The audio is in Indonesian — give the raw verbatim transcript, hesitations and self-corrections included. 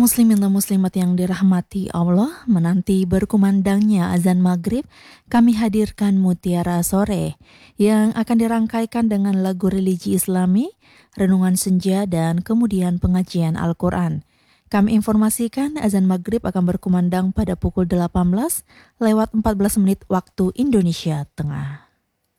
Kaum muslimin dan muslimat yang dirahmati Allah, menanti berkumandangnya azan maghrib, kami hadirkan Mutiara Sore yang akan dirangkaikan dengan lagu religi Islami, renungan senja, dan kemudian pengajian Al-Quran. Kami informasikan azan maghrib akan berkumandang pada pukul delapan belas lewat empat belas menit waktu Indonesia Tengah.